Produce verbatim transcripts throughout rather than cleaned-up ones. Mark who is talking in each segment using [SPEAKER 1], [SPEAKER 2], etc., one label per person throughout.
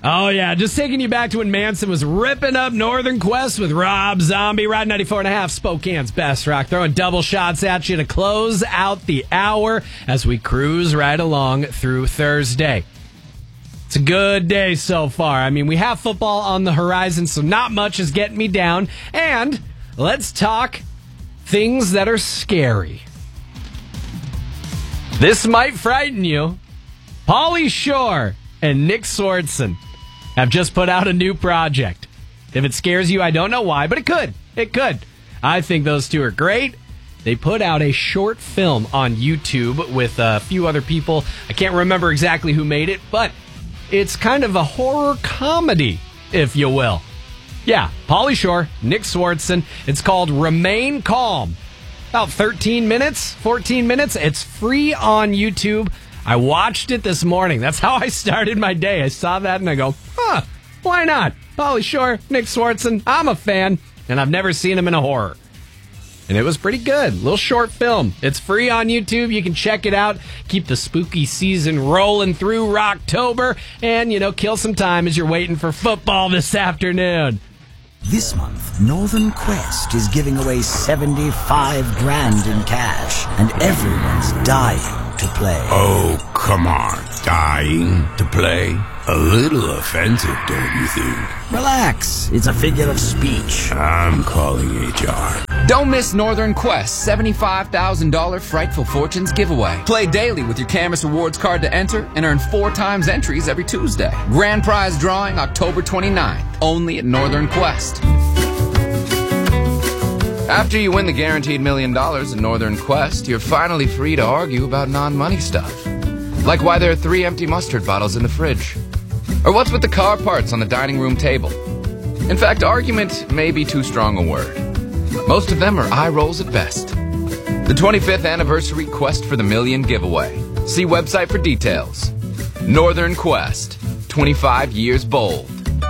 [SPEAKER 1] Oh, yeah, just taking you back to when Manson was ripping up Northern Quest with Rob Zombie. Ride ninety-four and a half, Spokane's best rock. Throwing double shots at you to close out the hour as we cruise right along through Thursday. It's a good day so far. I mean, we have football on the horizon, so not much is getting me down. And let's talk things that are scary. This might frighten you. Pauly Shore and Nick Swardson have just put out a new project. If it scares you, I don't know why, but it could. It could. I think those two are great. They put out a short film on YouTube with a few other people. I can't remember exactly who made it, but it's kind of a horror comedy, if you will. Yeah, Pauly Shore, Nick Swardson. It's called Remain Calm. About thirteen minutes, fourteen minutes. It's free on YouTube. I watched it this morning. That's how I started my day. I saw that and I go, huh, why not? Pauly Shore, Nick Swardson. I'm a fan, and I've never seen him in a horror. And it was pretty good. Little short film. It's free on YouTube. You can check it out. Keep the spooky season rolling through Rocktober. And, you know, kill some time as you're waiting for football this afternoon.
[SPEAKER 2] This month, Northern Quest is giving away seventy-five grand in cash. And everyone's dying to play.
[SPEAKER 3] Oh, come on. Dying to play? A little offensive, don't you think?
[SPEAKER 2] Relax. It's a figure of speech.
[SPEAKER 3] I'm calling H R.
[SPEAKER 4] Don't miss Northern Quest seventy-five thousand dollars Frightful Fortunes giveaway. Play daily with your Camus Rewards card to enter and earn four times entries every Tuesday. Grand prize drawing October twenty-ninth, only at Northern Quest. After you win the guaranteed million dollars in Northern Quest, you're finally free to argue about non-money stuff. Like why there are three empty mustard bottles in the fridge. Or what's with the car parts on the dining room table. In fact, argument may be too strong a word. Most of them are eye rolls at best. The twenty-fifth anniversary Quest for the Million giveaway. See website for details. Northern Quest, twenty-five years bold.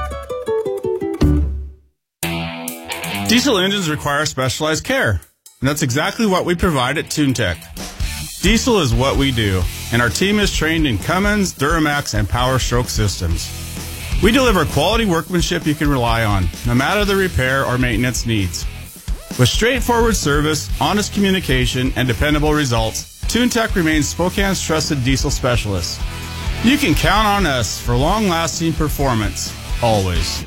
[SPEAKER 5] Diesel engines require specialized care, and that's exactly what we provide at TuneTech. Diesel is what we do, and our team is trained in Cummins, Duramax, and Power Stroke systems. We deliver quality workmanship you can rely on, no matter the repair or maintenance needs. With straightforward service, honest communication, and dependable results, TuneTech remains Spokane's trusted diesel specialist. You can count on us for long-lasting performance, always.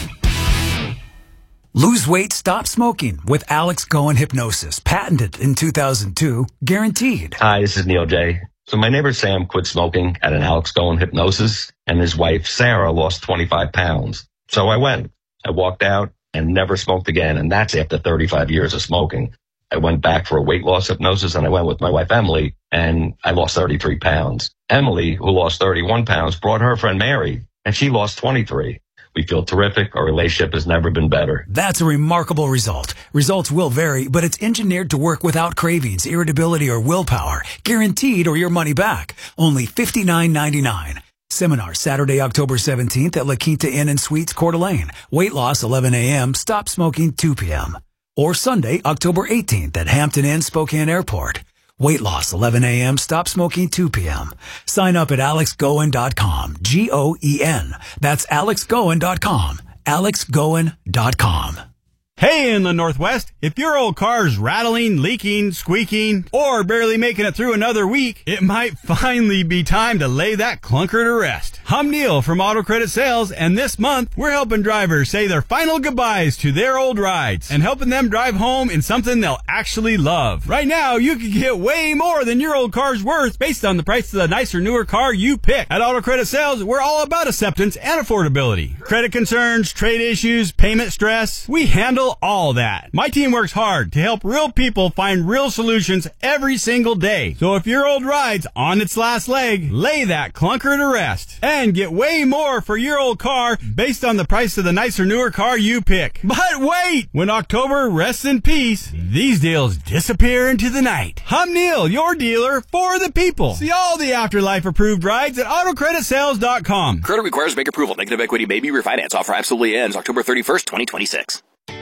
[SPEAKER 6] Lose weight, stop smoking with Alex Goen Hypnosis. Patented in two thousand two, guaranteed.
[SPEAKER 7] Hi, this is Neil J. So my neighbor Sam quit smoking at an Alex Goen Hypnosis, and his wife Sarah lost twenty-five pounds. So I went. I walked out and never smoked again, and that's after thirty-five years of smoking. I went back for a weight loss hypnosis, and I went with my wife Emily, and I lost thirty-three pounds. Emily, who lost thirty-one pounds, brought her friend Mary, and she lost twenty-three. We feel terrific. Our relationship has never been better.
[SPEAKER 6] That's a remarkable result. Results will vary, but it's engineered to work without cravings, irritability, or willpower. Guaranteed or your money back. Only fifty-nine ninety-nine. Seminar Saturday, October seventeenth at La Quinta Inn and Suites, Coeur d'Alene. Weight loss eleven a.m., stop smoking two p.m. Or Sunday, October eighteenth at Hampton Inn, Spokane Airport. Weight loss eleven a.m., stop smoking two p.m. Sign up at alex goen dot com. G O E N. That's alex goen dot com. alex goen dot com.
[SPEAKER 5] Hey, in the Northwest, if your old car's rattling, leaking, squeaking, or barely making it through another week, it might finally be time to lay that clunker to rest. I'm Neil from Auto Credit Sales, and this month, we're helping drivers say their final goodbyes to their old rides and helping them drive home in something they'll actually love. Right now, you can get way more than your old car's worth based on the price of the nicer, newer car you pick. At Auto Credit Sales, we're all about acceptance and affordability. Credit concerns, trade issues, payment stress, we handle all that. My team works hard to help real people find real solutions every single day. So if your old ride's on its last leg, lay that clunker to rest and get way more for your old car based on the price of the nicer, newer car you pick. But wait! When October rests in peace, these deals disappear into the night. I'm Neil, your dealer for the people. See all the Afterlife approved rides at auto credit sales dot com.
[SPEAKER 8] Credit requires bank approval. Negative equity may be refinanced. Offer absolutely ends October thirty-first, twenty twenty-six.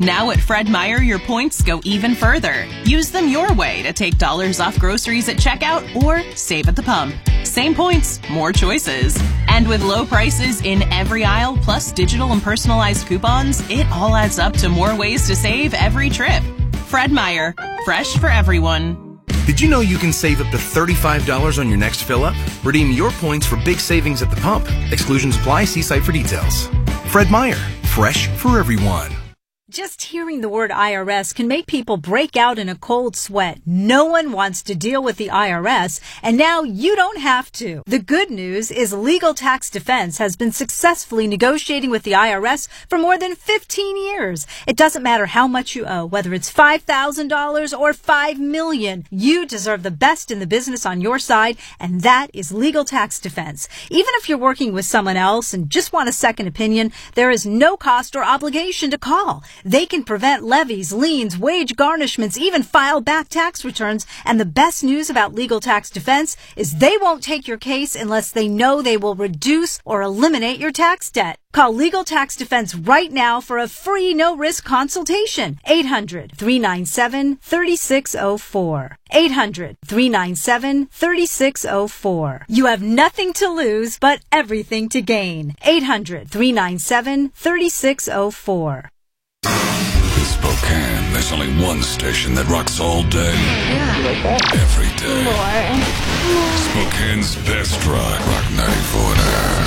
[SPEAKER 8] Now at Fred Meyer, your points go even further. Use them your way to take dollars off groceries at checkout or save at the pump. Same points, more choices. And with low prices in every aisle, plus digital and personalized coupons, it all adds up to more ways to save every trip. Fred Meyer, fresh for everyone.
[SPEAKER 9] Did you know you can save up to thirty-five dollars on your next fill-up? Redeem your points for big savings at the pump. Exclusions apply. See site for details. Fred Meyer, fresh for everyone.
[SPEAKER 10] Just hearing the word I R S can make people break out in a cold sweat. No one wants to deal with the I R S, and now you don't have to. The good news is Legal Tax Defense has been successfully negotiating with the I R S for more than fifteen years. It doesn't matter how much you owe, whether it's five thousand dollars or five million dollars. You deserve the best in the business on your side, and that is Legal Tax Defense. Even if you're working with someone else and just want a second opinion, there is no cost or obligation to call. They can prevent levies, liens, wage garnishments, even file back tax returns. And the best news about Legal Tax Defense is they won't take your case unless they know they will reduce or eliminate your tax debt. Call Legal Tax Defense right now for a free no-risk consultation. eight hundred, three nine seven, three six zero four. eight hundred, three nine seven, three six zero four. You have nothing to lose but everything to gain. eight hundred, three nine seven, three six zero four.
[SPEAKER 11] In Spokane, there's only one station that rocks all day. Yeah. Every day. More. More. Spokane's best rock. Rock ninety-four and a half.